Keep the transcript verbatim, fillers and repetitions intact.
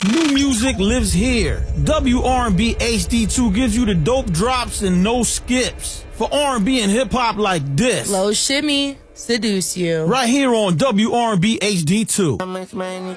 New music lives here. W R and B H D two gives you the dope drops and no skips. For R and B and hip hop like this. Low shimmy, seduce you. Right here on W R and B H D two.